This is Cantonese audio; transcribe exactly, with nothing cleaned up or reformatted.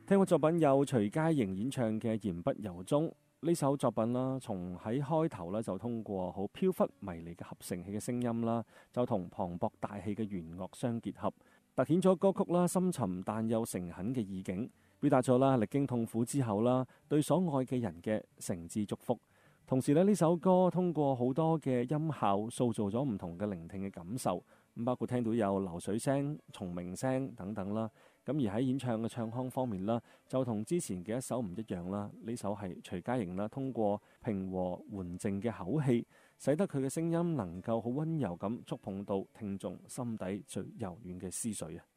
聽過作品有徐佳瑩演唱嘅《言不由衷》呢首作品啦，從喺開頭咧就通過好飄忽迷離嘅合成器嘅聲音啦，就同磅礴大氣嘅弦樂相結合，凸顯咗歌曲啦深沉但又誠懇嘅意境，表達咗啦歷經痛苦之後啦對所愛嘅人嘅誠摯祝福。同時咧呢首歌通過好多嘅音效塑造咗唔同嘅聆聽嘅感受，咁包括聽到有流水聲、蟲鳴聲等等啦。咁而喺演唱嘅唱腔方面啦，就同之前嘅一首唔一樣啦。呢首係徐佳瑩啦，通過平和緩靜嘅口氣，使得佢嘅聲音能夠好溫柔咁觸碰到聽眾心底最柔軟嘅思緒啊！